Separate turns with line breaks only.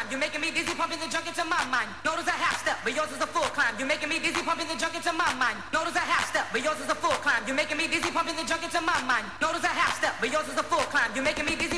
climb. You're making me dizzy, pumping the junk into my mind. Notice a half step, but yours is a full climb. You're making me dizzy, pumping the junk into my mind. Notice a half step, but yours is a full climb. You're making me dizzy, pumping the junk into my mind. Notice a half step, but yours is a full climb. You're making me dizzy.